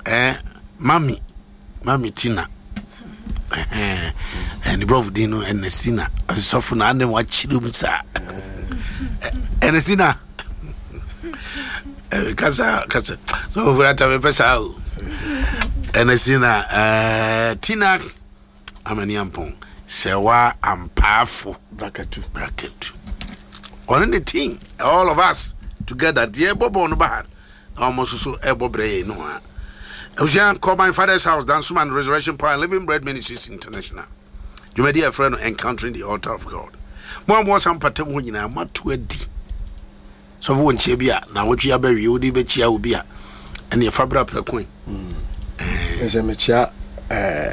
Mami Tina. And the brother Dino and Nestina. I soften and then watch them, sir. And Nestina. Casa. So we have to have a pesao. And Nestina, Tina. I'm an yampon. Sewa, I'm powerful. Bracket. On the team, all of us together, dear Bobo on the bar. Almost so ebo bray no. I was young, call my father's house, Dansuman Resurrection Power, Living Bread Ministries International. You may dear friend encountering the altar of God. One was some pattern when you are not 20. So when Chebia, now what you are very, you would be chia will be and your Fabra Precoin.